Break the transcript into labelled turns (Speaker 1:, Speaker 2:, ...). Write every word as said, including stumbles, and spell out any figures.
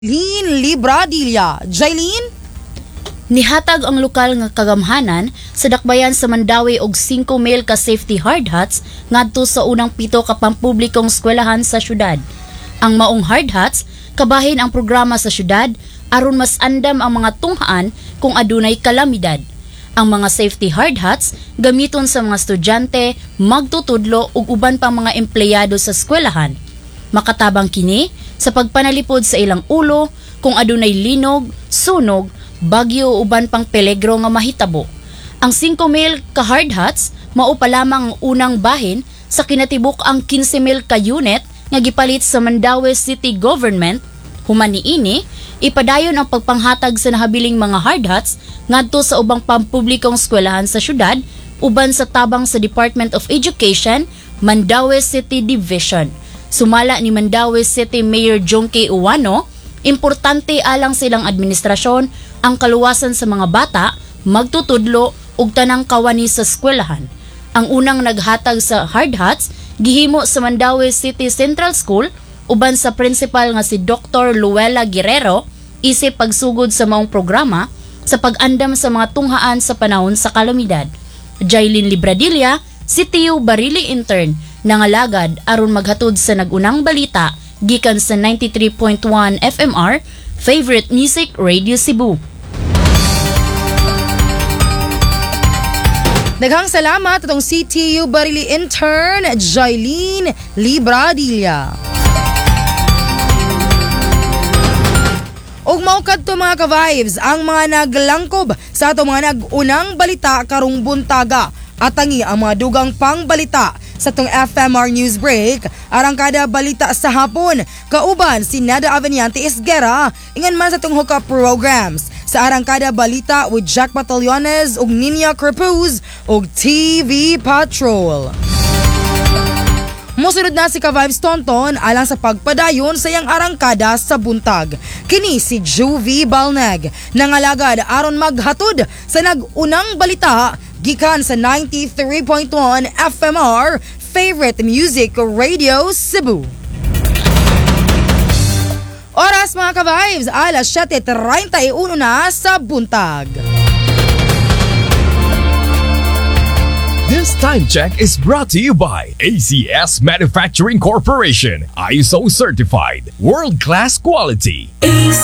Speaker 1: Lin Libradilla. Jailin?
Speaker 2: Nihatag ang lokal nga kagamhanan sa dakbayan sa Mandawi og singko mil ka safety hard hats ngadto sa unang pito ka pampublikong eskwelahan sa syudad. Ang maong hard hats kabahin ang programa sa syudad aron mas andam ang mga tunghaan kung adunay kalamidad. Ang mga safety hard hats gamiton sa mga estudyante, magtutudlo ug uban pang mga empleyado sa eskwelahan. Makatabang kini sa pagpanalipod sa ilang ulo kung adunay linog, sunog, bagyo uban pang peligro nga mahitabo. Ang singko mil ka hard hats mao pa lamang ang unang bahin sa kinatibuk ang kinse mil ka unit nga gipalit sa Mandawi City Government. Human niini, ipadayon ang pagpanghatag sa nahabiling mga hard hats ngadto sa ubang pampublikong eskwelahan sa syudad uban sa tabang sa Department of Education, Mandawi City Division. Sumala ni Mandawi City Mayor Jonke Uwano, importante alang silang administrasyon ang kaluwasan sa mga bata, magtutudlo ug tanang kawani sa eskwelahan. Ang unang naghatag sa hard hats gihimo sa Mandawi City Central School uban sa principal nga si Doctor Luella Guerrero isip pagsugod sa maong programa sa pag-andam sa mga tunghaan sa panahon sa kalamidad. Jailin Libradilla, Sitio Barili Intern, nangalagad aron maghatod sa nagunang balita gikan sa ninety-three point one F M R, Favorite Music Radio Cebu.
Speaker 1: Daghang salamat atong C T U Barili Intern, Jailin Libradilla. Og mao kadto mga ka-vibes ang mga naglangkob sa ato mga nagunang balita karong buntaga. At tangi ang mga dugang pang balita sa tong F M R News Break, arang kada balita sa hapon, kauban si Nada Aveniante Isguera, ingan man sa tong hookup programs. Sa arang kada balita with Jack Batallones ug Ninia Crepuz ug T V Patrol. Musunod na si Ka-Vibes Tonton alang sa pagpadayon sa iyang arangkada sa buntag. Kini si Juvie Balnag, nangalagad aron maghatod sa nagunang balita gikan sa ninety-three point one F M R, Favorite Music Radio Cebu. Oras mga ka-vibes, alas siyete treinta y uno na sa buntag.
Speaker 3: This time check is brought to you by A C S Manufacturing Corporation, I S O certified, world-class quality.